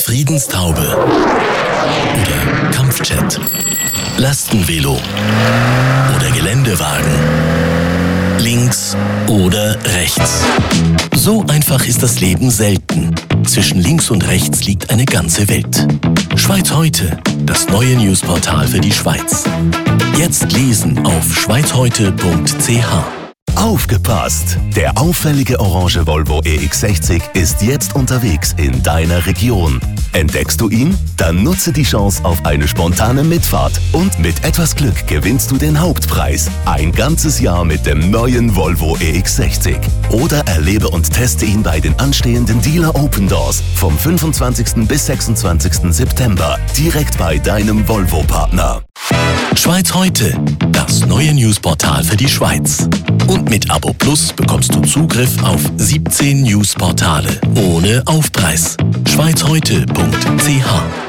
Friedenstaube oder Kampfjet, Lastenvelo oder Geländewagen, links oder rechts. So einfach ist das Leben selten. Zwischen links und rechts liegt eine ganze Welt. Schweiz heute, das neue Newsportal für die Schweiz. Jetzt lesen auf schweizheute.ch. Aufgepasst! Der auffällige orange Volvo EX60 ist jetzt unterwegs in deiner Region. Entdeckst du ihn? Dann nutze die Chance auf eine spontane Mitfahrt und mit etwas Glück gewinnst du den Hauptpreis. Ein ganzes Jahr mit dem neuen Volvo EX60. Oder erlebe und teste ihn bei den anstehenden Dealer Open Doors vom 25. bis 26. September direkt bei deinem Volvo-Partner. Schweiz heute, das neue Newsportal für die Schweiz. Und mit Abo Plus bekommst du Zugriff auf 17 Newsportale ohne Aufpreis. schweizheute.ch.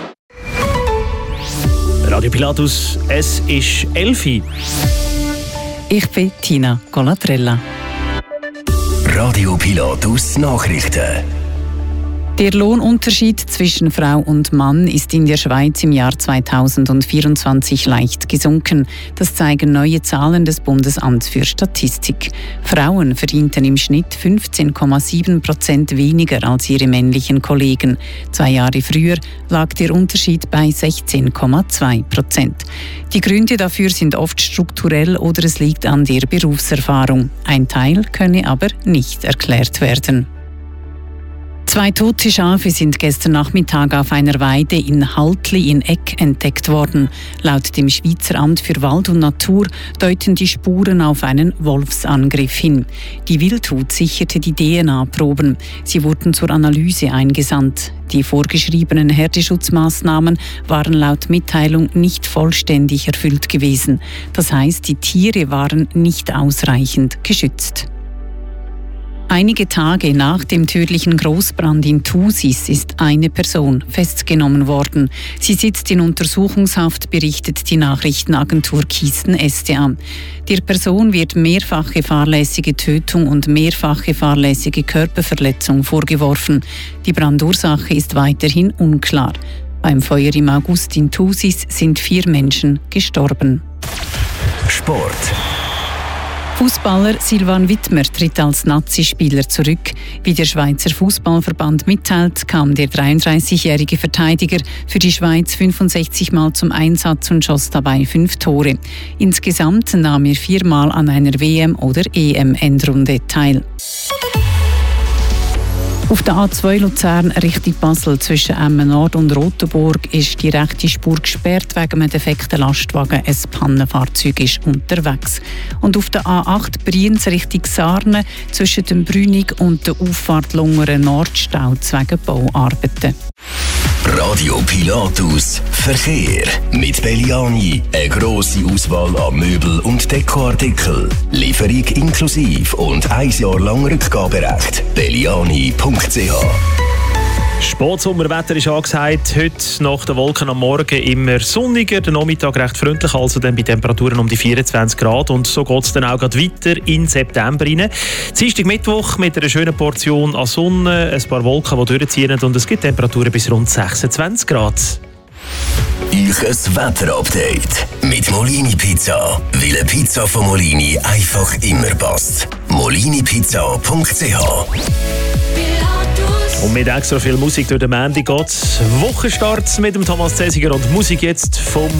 Radio Pilatus, es ist 11 Uhr. Ich bin Tina Colatrella. Radio Pilatus Nachrichten. Der Lohnunterschied zwischen Frau und Mann ist in der Schweiz im Jahr 2024 leicht gesunken. Das zeigen neue Zahlen des Bundesamts für Statistik. Frauen verdienten im Schnitt 15,7% weniger als ihre männlichen Kollegen. 2 Jahre früher lag der Unterschied bei 16,2%. Die Gründe dafür sind oft strukturell oder es liegt an der Berufserfahrung. Ein Teil könne aber nicht erklärt werden. 2 tote Schafe sind gestern Nachmittag auf einer Weide in Haltli in Eck entdeckt worden. Laut dem Schweizer Amt für Wald und Natur deuten die Spuren auf einen Wolfsangriff hin. Die Wildhut sicherte die DNA-Proben. Sie wurden zur Analyse eingesandt. Die vorgeschriebenen Herdeschutzmaßnahmen waren laut Mitteilung nicht vollständig erfüllt gewesen. Das heißt, die Tiere waren nicht ausreichend geschützt. Einige Tage nach dem tödlichen Großbrand in Thusis ist eine Person festgenommen worden. Sie sitzt in Untersuchungshaft, berichtet die Nachrichtenagentur Kisten SDA. Der Person wird mehrfache fahrlässige Tötung und mehrfache fahrlässige Körperverletzung vorgeworfen. Die Brandursache ist weiterhin unklar. Beim Feuer im August in Thusis sind 4 Menschen gestorben. Sport. Fußballer Silvan Wittmer tritt als Nazi-Spieler zurück. Wie der Schweizer Fußballverband mitteilt, kam der 33-jährige Verteidiger für die Schweiz 65 Mal zum Einsatz und schoss dabei 5 Tore. Insgesamt nahm er 4 Mal an einer WM- oder EM-Endrunde teil. Auf der A2 Luzern Richtung Basel zwischen Emmen Nord und Rotenburg ist die rechte Spur gesperrt wegen einem defekten Lastwagen. Ein Pannenfahrzeug ist unterwegs. Und auf der A8 Brienz Richtung Sarne zwischen dem Brünig und der Auffahrt Lungeren Nordstau wegen Bauarbeiten. Radio Pilatus Verkehr mit Belliani. Eine grosse Auswahl an Möbel- und Dekoartikeln. Lieferung inklusive und 1 Jahr lang Rückgaberecht. Belliani.ch. Spätsommerwetter ist angesagt. Heute nach den Wolken am Morgen immer sonniger, der Nachmittag recht freundlich, also dann bei Temperaturen um die 24 Grad. Und so geht es dann auch gerade weiter in September rein. Dienstag, Mittwoch mit einer schönen Portion an Sonne, ein paar Wolken, die durchziehen und es gibt Temperaturen bis rund 26 Grad. Ich ein Wetterupdate mit Molini Pizza. Weil eine Pizza von Molini einfach immer passt. molinipizza.ch. Und mit extra viel Musik durch den Montag geht's. Wochenstart mit dem Thomas Cäsiger und Musik jetzt vom